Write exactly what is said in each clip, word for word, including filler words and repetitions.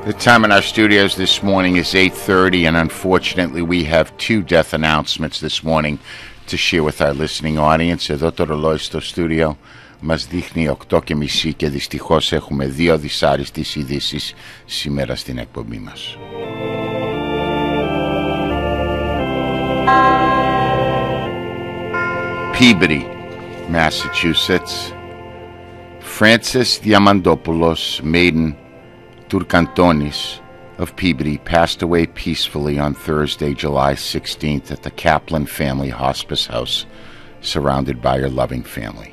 The time in our studios this morning is eight thirty, and unfortunately we have two death announcements this morning to share with our listening audience. Εδώ το ρολόι στο στούντιο μας δείχνει οκτώ και μισή και δυστυχώς έχουμε δύο δυσάρεστες ειδήσεις σήμερα στην εκπομπή μας. Peabody, Massachusetts. Francis Diamandopoulos, maiden Turkantonis of Peabody, passed away peacefully on Thursday, July sixteenth at the Kaplan Family Hospice House, surrounded by her loving family.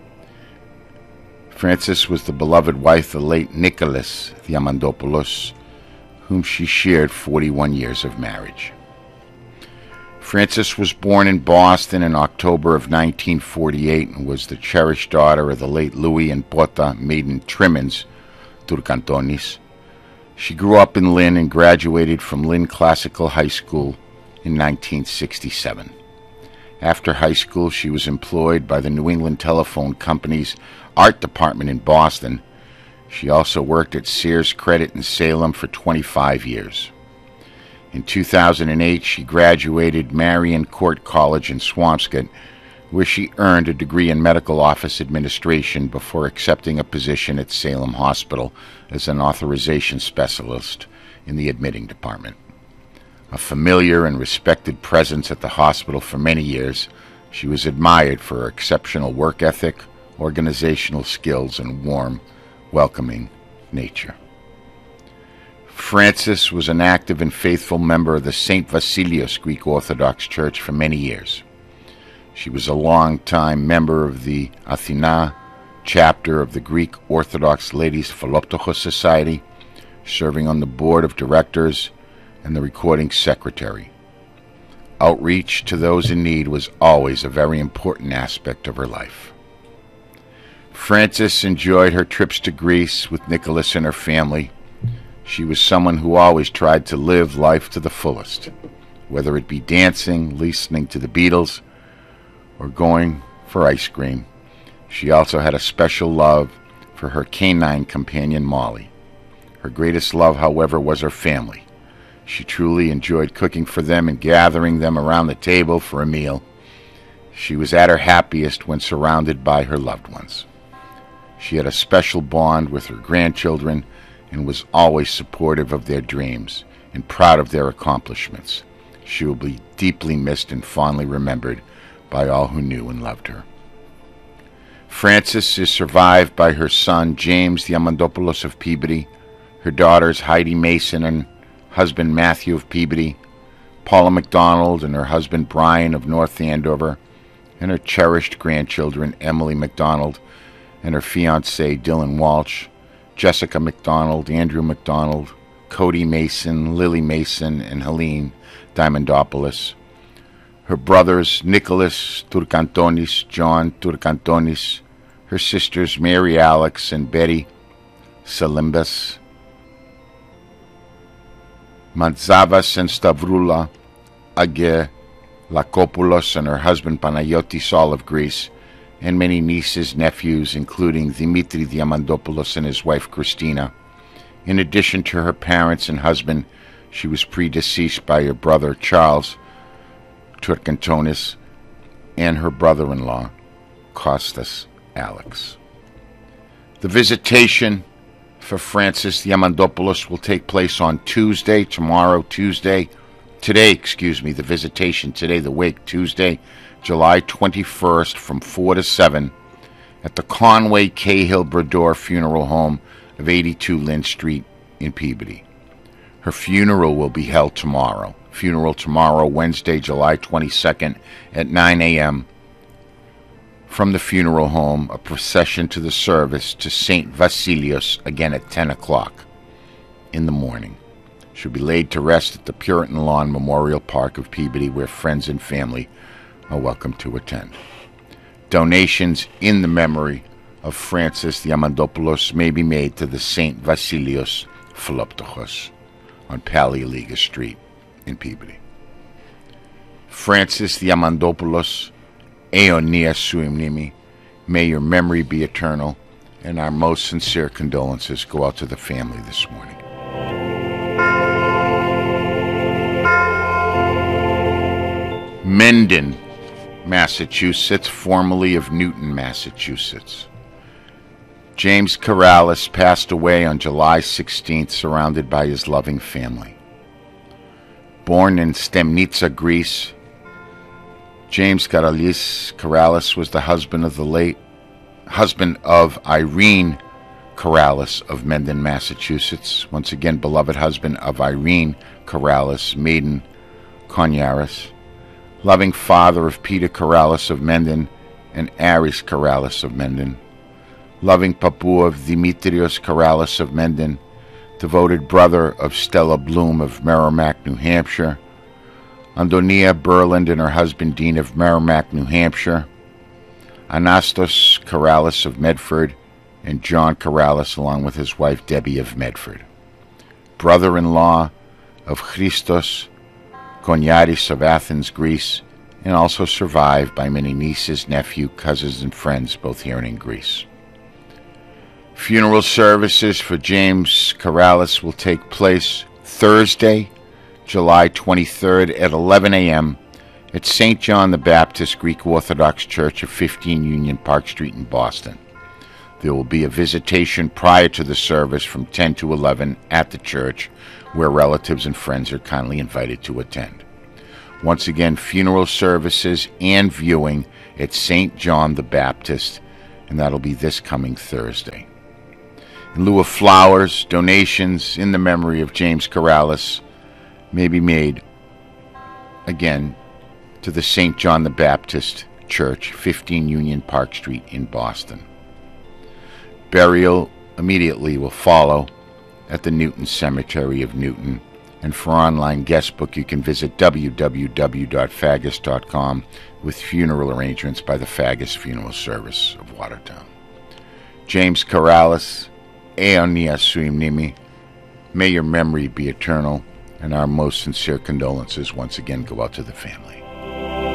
Frances was the beloved wife of the late Nicholas Diamandopoulos, whom she shared forty-one years of marriage. Frances was born in Boston in October of nineteen forty-eight and was the cherished daughter of the late Louis and Bota maiden Trimmins Turkantonis. She grew up in Lynn and graduated from Lynn Classical High School in nineteen sixty-seven. After high school, she was employed by the New England Telephone Company's art department in Boston. She also worked at Sears Credit in Salem for twenty-five years. In two thousand eight, she graduated Marion Court College in Swampscott, where she earned a degree in medical office administration before accepting a position at Salem Hospital as an authorization specialist in the admitting department. A familiar and respected presence at the hospital for many years, she was admired for her exceptional work ethic, organizational skills, and warm, welcoming nature. Frances was an active and faithful member of the Saint Vasilios Greek Orthodox Church for many years. She was a long-time member of the Athena chapter of the Greek Orthodox Ladies Philoptochos Society, serving on the board of directors and the recording secretary. Outreach to those in need was always a very important aspect of her life. Frances enjoyed her trips to Greece with Nicholas and her family. She was someone who always tried to live life to the fullest, whether it be dancing, listening to the Beatles, or going for ice cream. She also had a special love for her canine companion Molly. Her greatest love, however, was her family. She truly enjoyed cooking for them and gathering them around the table for a meal. She was at her happiest when surrounded by her loved ones. She had a special bond with her grandchildren and was always supportive of their dreams and proud of their accomplishments. She will be deeply missed and fondly remembered by all who knew and loved her. Frances is survived by her son James Diamandopoulos of Peabody, her daughters Heidi Mason and husband Matthew of Peabody, Paula McDonald and her husband Brian of North Andover, and her cherished grandchildren Emily McDonald and her fiancé Dylan Walsh, Jessica McDonald, Andrew McDonald, Cody Mason, Lily Mason, and Helene Diamandopoulos. Her brothers Nicholas Turkantonis, John Turkantonis, her sisters Mary Alex and Betty Salimbas, Mantzavas and Stavroula Agelakopoulos and her husband Panayotis, all of Greece, and many nieces, nephews, including Dimitri Diamandopoulos and his wife Christina. In addition to her parents and husband, she was predeceased by her brother Charles Turkantonis and her brother-in-law, Kostas Alex. The visitation for Francis Diamandopoulos will take place on Tuesday, tomorrow, Tuesday, today, excuse me, the visitation today, the wake, Tuesday, July twenty-first from four to seven at the Conway Cahill Brodeur Funeral Home of eighty-two Lynn Street in Peabody. Her funeral will be held tomorrow. Funeral tomorrow, Wednesday, July twenty-second at nine a.m. From the funeral home, a procession to the service to Saint Vasilios, again at ten o'clock in the morning. She'll be laid to rest at the Puritan Lawn Memorial Park of Peabody, where friends and family are welcome to attend. Donations in the memory of Francis Diamandopoulos may be made to the Saint Vasilios Philoptochos on Paleoliga Street in Peabody. Francis Diamandopoulos, Aeonia sui mnimi, may your memory be eternal, and our most sincere condolences go out to the family this morning. Mendon, Massachusetts, formerly of Newton, Massachusetts. James Karalis passed away on July sixteenth, surrounded by his loving family. Born in Stemnitsa, Greece, James Karalis Karalis was the husband of the late husband of Irene Karalis of Mendon, Massachusetts. Once again, beloved husband of Irene Karalis, maiden Konyaris. Loving father of Peter Karalis of Mendon and Aris Karalis of Mendon. Loving papu of Dimitrios Karalis of Mendon. Devoted brother of Stella Bloom of Merrimack, New Hampshire. Andonia Berland and her husband Dean of Merrimack, New Hampshire. Anastos Karalis of Medford, and John Karalis along with his wife Debbie of Medford. Brother-in-law of Christos Konyaris of Athens, Greece, and also survived by many nieces, nephew, cousins, and friends both here and in Greece. Funeral services for James Karalis will take place Thursday, July twenty-third at eleven a.m. at Saint John the Baptist Greek Orthodox Church of fifteen Union Park Street in Boston. There will be a visitation prior to the service from ten to eleven at the church, where relatives and friends are kindly invited to attend. Once again, funeral services and viewing at Saint John the Baptist, and that'll be this coming Thursday. In lieu of flowers, donations in the memory of James Karalis may be made, again, to the Saint John the Baptist Church, fifteen Union Park Street in Boston. Burial immediately will follow at the Newton Cemetery of Newton, and for online guest book you can visit w w w dot fagus dot com with funeral arrangements by the Fagus Funeral Service of Watertown. James Karalis, Eonia Suim Nimi, may your memory be eternal, and our most sincere condolences once again go out to the family.